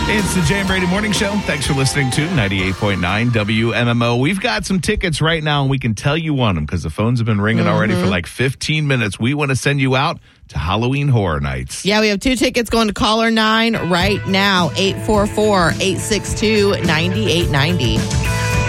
It's the Jay and Brady Morning Show. Thanks for listening to 98.9 WMMO. We've got some tickets right now, and we can tell you won them because the phones have been ringing already for like 15 minutes. We want to send you out to Halloween Horror Nights. Yeah, we have 2 tickets going to caller 9 right now, 844-862-9890.